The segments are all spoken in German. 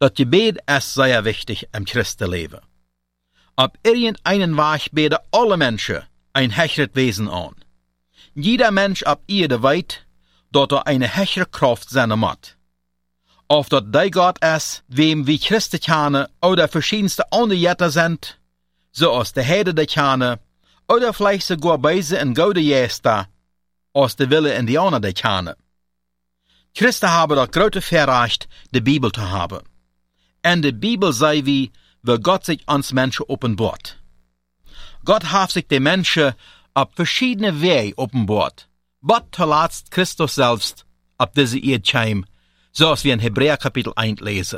Dat Gebet ist sehr wichtig im Christenleben. Op irgendeinen Weg beten alle Menschen ein hecheret Wesen an. Jeder Mensch op Erde weet dat eine hechere Kraft sein muss. Of dat die Gott ist, wem wie Christen kennen oder verschiedenste andere Jetter sind, so als der Heide der kennen, oder vielleicht sogar beise in gode Jester, als de Wille Indianer der kennen. Christen haben das große Verrecht, die Bibel zu haben. En de Bibel sei wie Gott sich ans Menschen offenbart. Gott hat sich den Menschen auf verschiedene Wege offenbart, bis zuletzt Christus selbst auf diese Erde kam, so als wir in Hebräer Kapitel 1 lesen.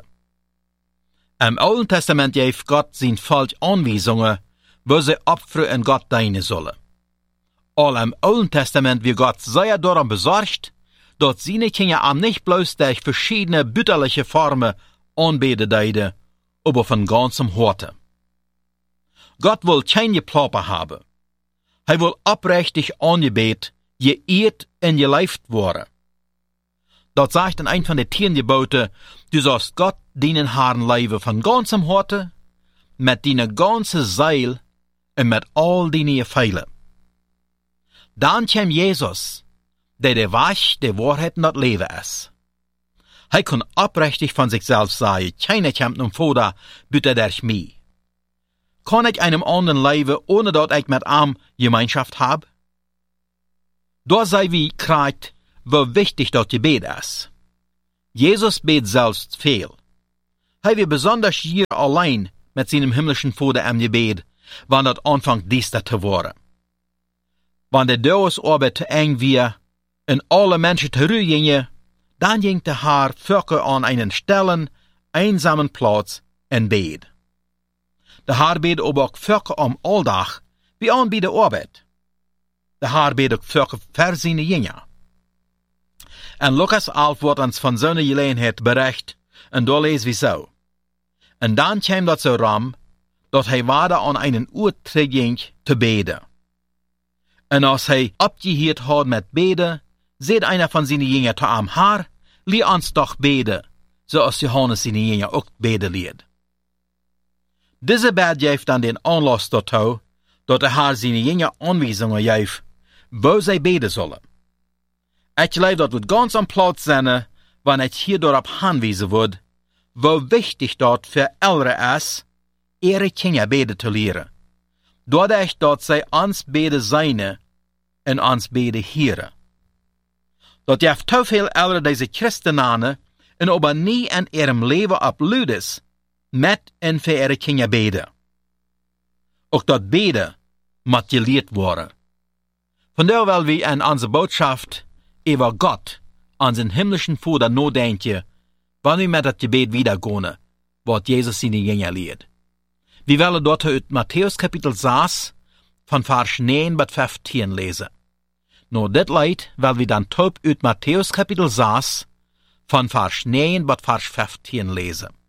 Im Alten Testament gibt Gott sein Volk Anweisungen, wo sie Opfer in Gott dienen sollen. All im Alten Testament wird Gott sehr darum besorgt, dass seine Kinder am nicht bloß durch verschiedene bütterliche Formen anbeten deiden, aber von ganzem Herzen. Gott will keine Plappe haben. Er will oprechtig angebet, geehrt und gelebt worden. Dat sagt in ein von den 10 Geboten, du sollst Gott dienen Herrn leben von ganzem Herzen, mit deiner ganzen Seele und mit all deine Gefühlen. Dann kam Jesus, der Weg, der Wahrheit und das Leben ist. Er kann oprechtig von sich selbst sagen, keiner kommt nun vor, bitte durch mich. Kann ich einem anderen leben, ohne dass ich mit ihm Gemeinschaft habe? Da sei wie kriegt, wie wichtig das Gebet ist. Jesus bet selbst viel. Er wird besonders hier allein mit seinem himmlischen Vater im Gebet, wann das anfängt düster zu werden. Wenn der Dauersarbeit zu eng wird und alle Menschen zurückgingen, dann ging der Herr Völker an einen stillen, einsamen Platz und bet. Der Herr bet aber auch Völker am Alltag, wie an bei der Arbeit. Der Herr bet auch Völker für seine Jünger. En Lukas 11 wordt ons van zo'n gelegenheid bericht, en daar lezen we zo. En dan kwam dat zo ram, dat hij waarde aan einen Ort terugging te beden. En als hij opgeheerd had met beden, zei einer van zijn jünger te hem, Herr, leer ons toch beden, zoals Johannes zijn jünger ook beden leert. Deze bed geeft dan den aanlass daartoe, dat de Herr zijn jünger aanwijzingen geeft, wo zij beden zullen. Ik geloof dat het ganz am Platz zijn, wanneer ik hier daarop aanwijzen word, wo wichtig dat voor ouderen is, ihre Kinder beden te leren. Doordat dat zij ons beden zijn en ons beden heren. Dat je te veel ouderen deze Christenen en aber nie in ihrem leven op ludes met en voor ihre Kinder beden. Ook dat beden moet geleerd worden. Vandaar wil we in onze boodschap über Gott, an den himmlischen Vater nadenken, wann wir mit das Gebet wiedergehen, was Jesus seine Jünger lehrt. Wir wollen dort uit Matthäus Kapitel 6, von Vers 9 bis 15 lesen. Nur dit Lied wollen wir dann taub uit Matthäus Kapitel 6, von Vers 9 bis Vers 15 lesen.